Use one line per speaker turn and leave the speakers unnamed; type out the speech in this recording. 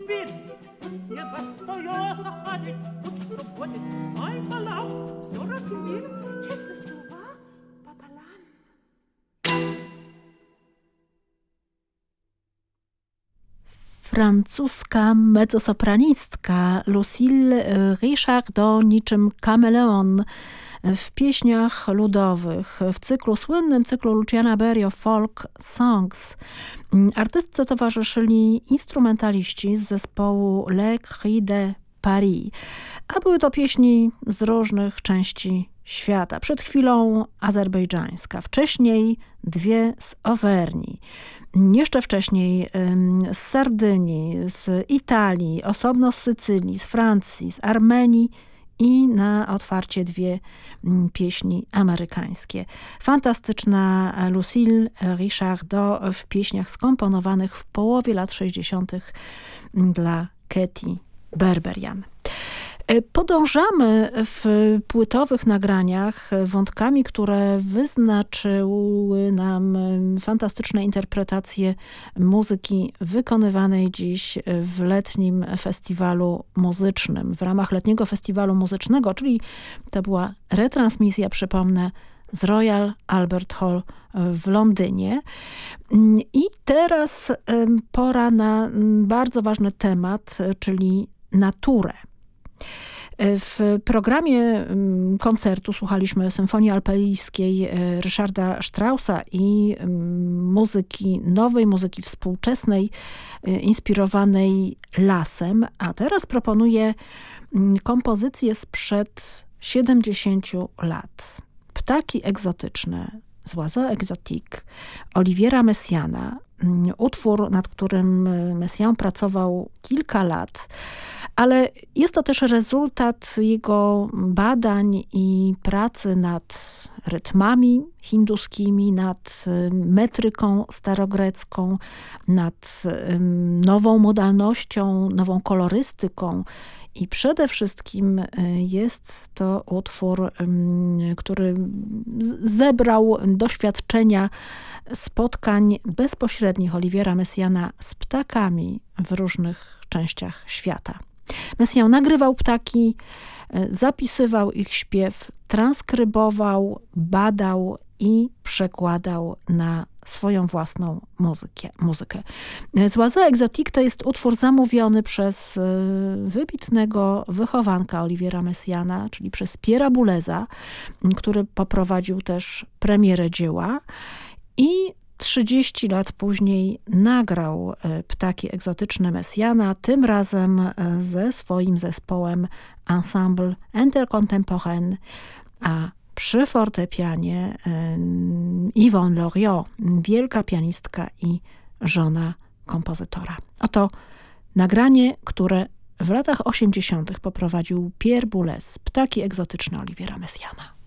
спин. Снега остается ходить, что будет, ай, пополам. Все равен, честное слово, пополам.
Francuska mezzosopranistka Lucille Richardot niczym kameleon w pieśniach ludowych, w słynnym cyklu Luciana Berio Folk Songs. Artystce towarzyszyli instrumentaliści z zespołu Le Cri de Paris, a były to pieśni z różnych części świata. Przed chwilą azerbejdżańska, wcześniej dwie z Auvergnii. Jeszcze wcześniej z Sardynii, z Italii, osobno z Sycylii, z Francji, z Armenii i na otwarcie dwie pieśni amerykańskie. Fantastyczna Lucille Richardot w pieśniach skomponowanych w połowie lat 60. dla Katy Berberian. Podążamy w płytowych nagraniach wątkami, które wyznaczyły nam fantastyczne interpretacje muzyki wykonywanej dziś w letnim festiwalu muzycznym. W ramach letniego festiwalu muzycznego, czyli to była retransmisja, przypomnę, z Royal Albert Hall w Londynie. I teraz pora na bardzo ważny temat, czyli naturę. W programie koncertu słuchaliśmy symfonii alpejskiej Ryszarda Straussa i nowej muzyki współczesnej, inspirowanej lasem, a teraz proponuję kompozycję sprzed 70 lat. Ptaki egzotyczne z Oiseaux Exotiques Oliviera Messiaena. Utwór, nad którym Messiaen pracował kilka lat, ale jest to też rezultat jego badań i pracy nad rytmami hinduskimi, nad metryką starogrecką, nad nową modalnością, nową kolorystyką. I przede wszystkim jest to utwór, który zebrał doświadczenia spotkań bezpośrednich Oliviera Messiaena z ptakami w różnych częściach świata. Messiaen nagrywał ptaki, zapisywał ich śpiew, transkrybował, badał i przekładał na swoją własną muzykę. Z Oiseaux Exotiques to jest utwór zamówiony przez wybitnego wychowanka Oliviera Messiaena, czyli przez Pierre'a Bouleza, który poprowadził też premierę dzieła i 30 lat później nagrał Ptaki egzotyczne Messiaena, tym razem ze swoim zespołem Ensemble Intercontemporain, a przy fortepianie Yvonne Loriot, wielka pianistka i żona kompozytora. Oto nagranie, które w latach 80. poprowadził Pierre Boulez, Ptaki egzotyczne Oliviera Messiaena.